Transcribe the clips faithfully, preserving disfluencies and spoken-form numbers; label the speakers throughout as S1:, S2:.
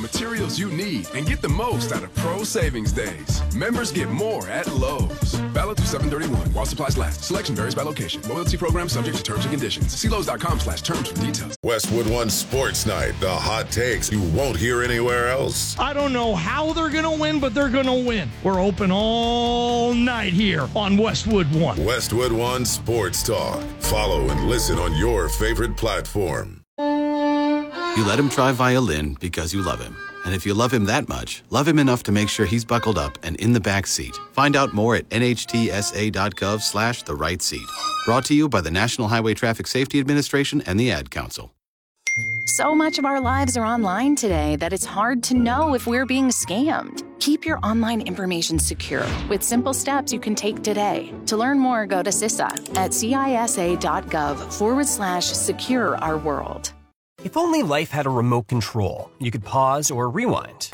S1: materials you need and get the most out of Pro Savings Days. Members get more at Lowe's. Valid through seven thirty-one while supplies last. Selection varies by location. Loyalty program subject to terms and conditions. See Lowe's.com slash terms for details.
S2: Westwood One Sports Night. The hot takes you won't hear anywhere else.
S3: I don't know how they're going to win, but they're going to win. We're open all night here on Westwood One.
S2: Westwood One Sports Talk. Follow and listen on your favorite platform.
S4: You let him try violin because you love him. And if you love him that much, love him enough to make sure he's buckled up and in the back seat. Find out more at nhtsa.gov slash the right seat. Brought to you by the National Highway Traffic Safety Administration and the Ad Council.
S5: So much of our lives are online today that it's hard to know if we're being scammed. Keep your online information secure with simple steps you can take today. To learn more, go to C I S A at cisa.gov forward slash secure our world.
S6: If only life had a remote control, you could pause or rewind.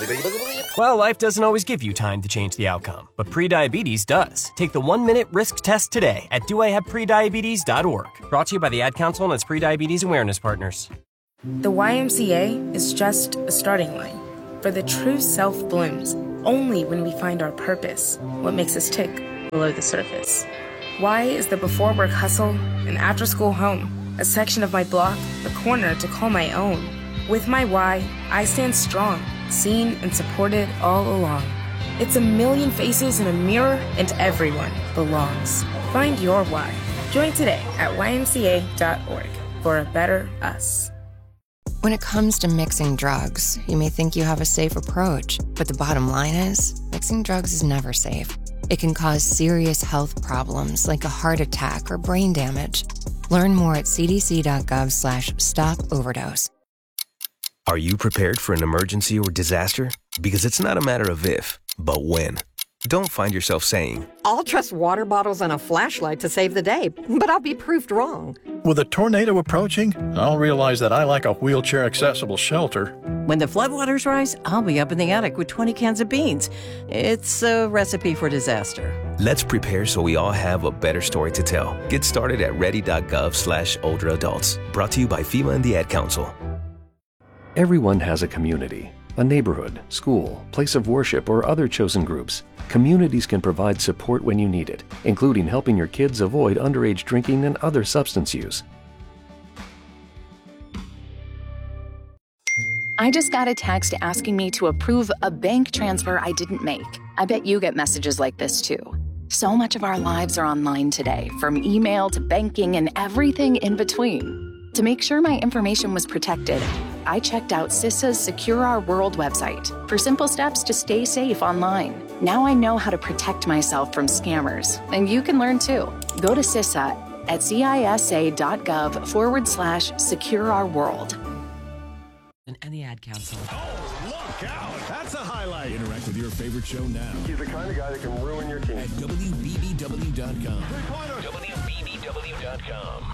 S6: Well, life doesn't always give you time to change the outcome, but prediabetes does. Take the one-minute risk test today at do I have prediabetes dot org. Brought to you by the Ad Council and its prediabetes awareness partners.
S7: The Y M C A is just a starting line, for the true self blooms only when we find our purpose, what makes us tick below the surface. Y is the before-work hustle and after-school home, a section of my block, a corner to call my own. With my Y, I stand strong, seen and supported all along. It's a million faces in a mirror, and everyone belongs. Find your Y. Join today at y m c a dot org for a better us.
S8: When it comes to mixing drugs, you may think you have a safe approach, but the bottom line is, mixing drugs is never safe. It can cause serious health problems like a heart attack or brain damage. Learn more at cdc.gov slash stop overdose.
S9: Are you prepared for an emergency or disaster? Because it's not a matter of if, but when. Don't find yourself saying,
S10: I'll trust water bottles and a flashlight to save the day, but I'll be proved wrong.
S11: With a tornado approaching, I'll realize that I like a wheelchair-accessible shelter.
S12: When the floodwaters rise, I'll be up in the attic with twenty cans of beans. It's a recipe for disaster.
S9: Let's prepare so we all have a better story to tell. Get started at ready.gov slash older adults. Brought to you by FEMA and the Ad Council.
S13: Everyone has a community, a neighborhood, school, place of worship, or other chosen groups. Communities can provide support when you need it, including helping your kids avoid underage drinking and other substance use.
S5: I just got a text asking me to approve a bank transfer I didn't make. I bet you get messages like this too. So much of our lives are online today, from email to banking and everything in between. To make sure my information was protected, I checked out C I S A's Secure Our World website for simple steps to stay safe online. Now I know how to protect myself from scammers, and you can learn too. Go to C I S A at cisa.gov forward slash secure our world.
S14: And the Ad Council.
S15: Oh, look out! That's a highlight. Interact with your favorite show now.
S16: He's the kind of guy that can ruin your team.
S15: At W B B W dot com. W B B W dot com.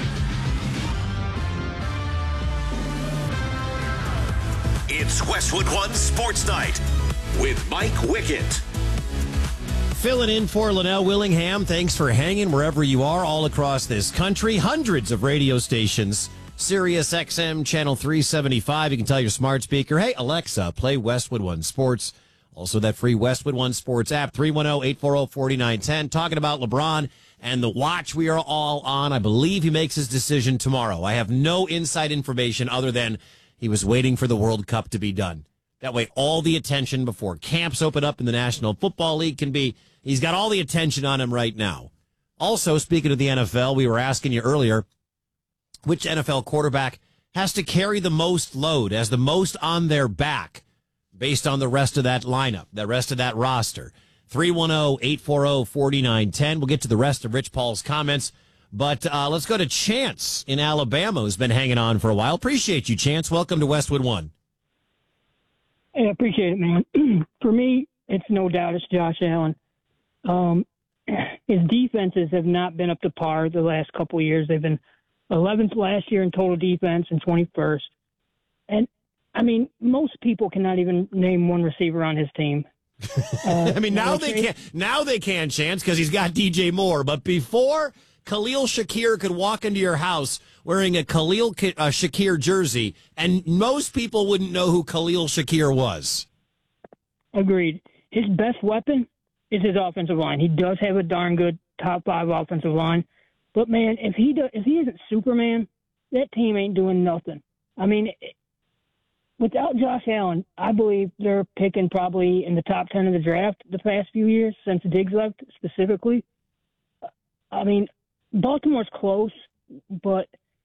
S17: It's Westwood One Sports Night with Mike Wickett.
S18: Filling in for Linnell Willingham. Thanks for hanging wherever you are all across this country. Hundreds of radio stations. Sirius X M Channel three seventy-five. You can tell your smart speaker, hey, Alexa, play Westwood One Sports. Also, that free Westwood One Sports app, three one zero, eight four zero, four nine one zero. Talking about LeBron and the watch we are all on. I believe he makes his decision tomorrow. I have no inside information other than he was waiting for the World Cup to be done. That way, all the attention before camps open up in the National Football League can be, he's got all the attention on him right now. Also, speaking of the N F L, we were asking you earlier, which N F L quarterback has to carry the most load, has the most on their back, based on the rest of that lineup, the rest of that roster. three one zero, eight four zero, four nine one zero. We'll get to the rest of Rich Paul's comments. But uh, let's go to Chance in Alabama, who's been hanging on for a while. Appreciate you, Chance. Welcome to Westwood One.
S19: Hey, I appreciate it, man. For me, it's no doubt it's Josh Allen. Um, his defenses have not been up to par the last couple of years. They've been eleventh last year in total defense and twenty-first. And, I mean, most people cannot even name one receiver on his team.
S18: Uh, I mean, now they can. Now they can, Chance, because he's got D J Moore. But before, Khalil Shakir could walk into your house wearing a Khalil uh, Shakir jersey, and most people wouldn't know who Khalil Shakir was.
S19: Agreed. His best weapon is his offensive line. He does have a darn good top five offensive line. But, man, if he do, if he isn't Superman, that team ain't doing nothing. I mean, without Josh Allen, I believe they're picking probably in the top ten of the draft the past few years since Diggs left specifically. I mean, Baltimore's close, but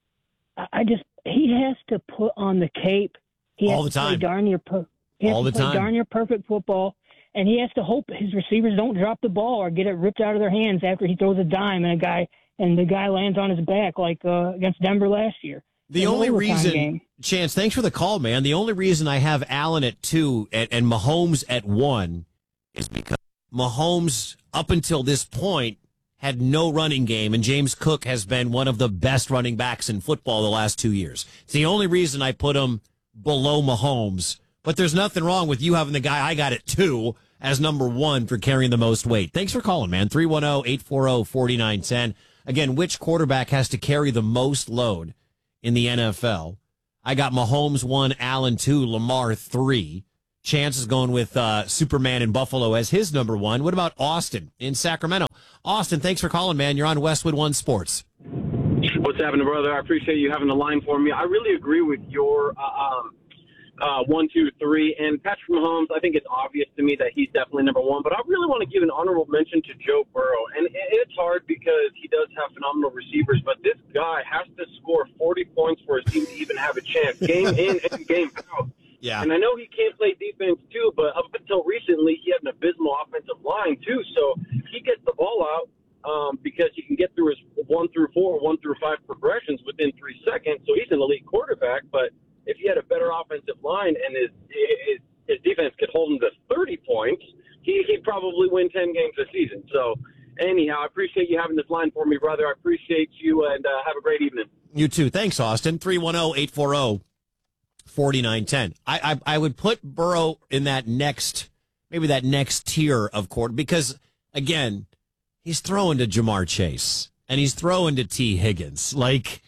S19: I just he has to put on the cape. He has
S18: All the
S19: to
S18: time.
S19: play darn near per- he has
S18: All
S19: to
S18: the
S19: play
S18: time.
S19: darn near perfect football, and he has to hope his receivers don't drop the ball or get it ripped out of their hands after he throws a dime and a guy and the guy lands on his back like uh, against Denver last year.
S18: The
S19: In
S18: only
S19: overtime
S18: reason,
S19: game.
S18: Chance, thanks for the call, man. The only reason I have Allen at two and, and Mahomes at one is because Mahomes, up until this point, had no running game, and James Cook has been one of the best running backs in football the last two years. It's the only reason I put him below Mahomes. But there's nothing wrong with you having the guy I got at two as number one for carrying the most weight. Thanks for calling, man. three one zero, eight four zero, four nine one zero. Again, which quarterback has to carry the most load in the N F L? I got Mahomes one, Allen two, Lamar three. Chance is going with uh, Superman in Buffalo as his number one. What about Austin in Sacramento? Austin, thanks for calling, man. You're on Westwood One Sports.
S20: What's happening, brother? I appreciate you having the line for me. I really agree with your uh, um, uh, one, two, three. And Patrick Mahomes, I think it's obvious to me that he's definitely number one. But I really want to give an honorable mention to Joe Burrow. And it's hard because he does have phenomenal receivers. But this guy has to score forty points for his team to even have a chance, game in and game out.
S18: Yeah.
S20: And I know he can't play defense, too, but up until recently, he had an abysmal offensive line, too. So he gets the ball out um, because he can get through his one through four, one through five progressions within three seconds. So he's an elite quarterback. But if he had a better offensive line and his his, his defense could hold him to thirty points, he, he'd probably win ten games this season. So anyhow, I appreciate you having this line for me, brother. I appreciate you, and uh, have a great evening.
S18: You too. Thanks, Austin. three one zero, eight four zero, four nine one zero. I, I I would put Burrow in that next, maybe that next tier of quarter, because, again, he's throwing to Jamar Chase, and he's throwing to T. Higgins. Like,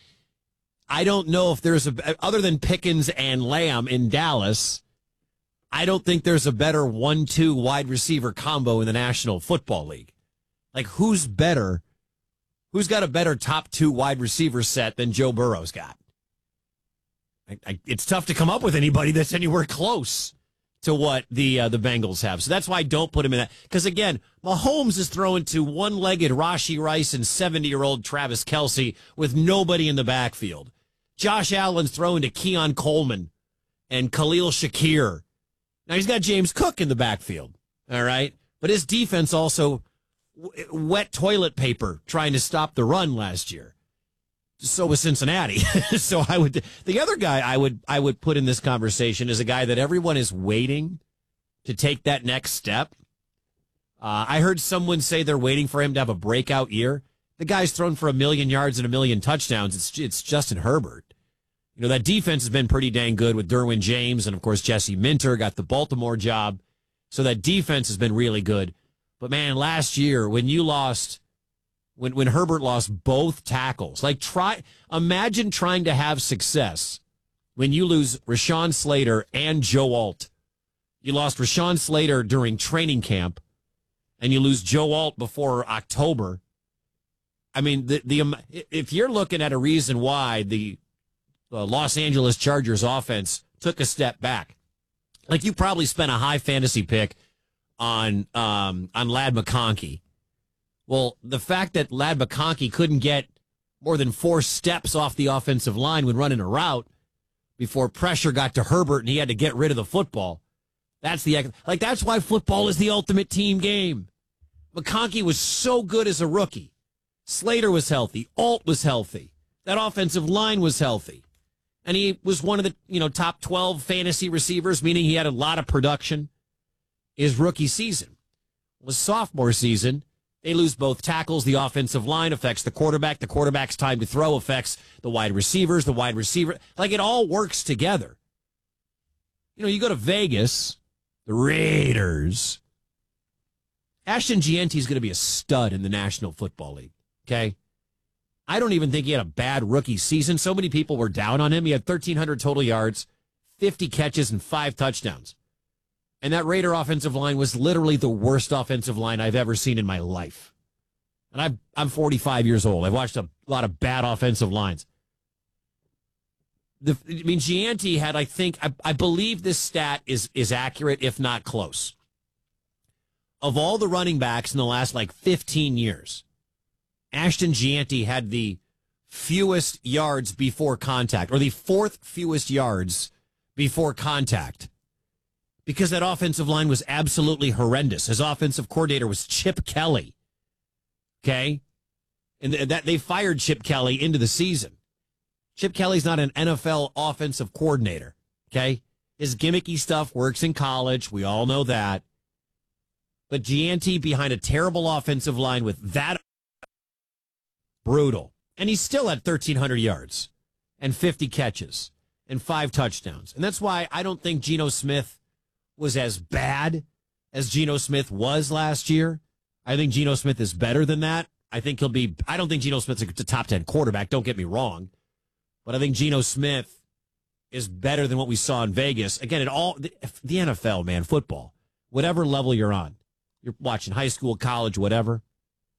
S18: I don't know if there's a, other than Pickens and Lamb in Dallas, I don't think there's a better one two wide receiver combo in the National Football League. Like, who's better? Who's got a better top two wide receiver set than Joe Burrow's got? I, I, it's tough to come up with anybody that's anywhere close to what the uh, the Bengals have. So that's why I don't put him in that. Because, again, Mahomes is throwing to one-legged Rashee Rice and seventy-year-old Travis Kelce with nobody in the backfield. Josh Allen's throwing to Keon Coleman and Khalil Shakir. Now, he's got James Cook in the backfield, all right? But his defense also w- wet toilet paper trying to stop the run last year. So was Cincinnati. So I would, the other guy I would, I would put in this conversation is a guy that everyone is waiting to take that next step. Uh, I heard someone say they're waiting for him to have a breakout year. The guy's thrown for a million yards and a million touchdowns. It's, it's Justin Herbert. You know, that defense has been pretty dang good with Derwin James. And of course, Jesse Minter got the Baltimore job. So that defense has been really good. But man, last year when you lost, When when Herbert lost both tackles, like try imagine trying to have success when you lose Rashawn Slater and Joe Alt. You lost Rashawn Slater during training camp, and you lose Joe Alt before October. I mean, the the if you're looking at a reason why the uh, Los Angeles Chargers offense took a step back, like you probably spent a high fantasy pick on um, on Ladd McConkey. Well, the fact that Ladd McConkey couldn't get more than four steps off the offensive line when running a route before pressure got to Herbert and he had to get rid of the football. That's the like. That's why football is the ultimate team game. McConkey was so good as a rookie. Slater was healthy. Alt was healthy. That offensive line was healthy, and he was one of the you know top twelve fantasy receivers, meaning he had a lot of production. His rookie season was sophomore season. They lose both tackles. The offensive line affects the quarterback. The quarterback's time to throw affects the wide receivers. The wide receiver, like it all works together. You know, you go to Vegas, the Raiders. Ashton Gianti's going to be a stud in the National Football League. Okay, I don't even think he had a bad rookie season. So many people were down on him. He had thirteen hundred total yards, fifty catches, and five touchdowns. And that Raider offensive line was literally the worst offensive line I've ever seen in my life. And I'm, I'm forty-five years old. I've watched a lot of bad offensive lines. The, I mean, Gianti had, I think, I, I believe this stat is, is accurate, if not close. Of all the running backs in the last, like, fifteen years, Ashton Gianti had the fewest yards before contact, or the fourth fewest yards before contact, because that offensive line was absolutely horrendous. His offensive coordinator was Chip Kelly. Okay? And that they fired Chip Kelly into the season. Chip Kelly's not an N F L offensive coordinator. Okay? His gimmicky stuff works in college. We all know that. But Gianti behind a terrible offensive line with that, brutal. And he's still at thirteen hundred yards and fifty catches and five touchdowns. And that's why I don't think Geno Smith was as bad as Geno Smith was last year. I think Geno Smith is better than that. I think he'll be, I don't think Geno Smith's a top ten quarterback, don't get me wrong. But I think Geno Smith is better than what we saw in Vegas. Again, it all, the, the N F L, man, football, whatever level you're on, you're watching high school, college, whatever.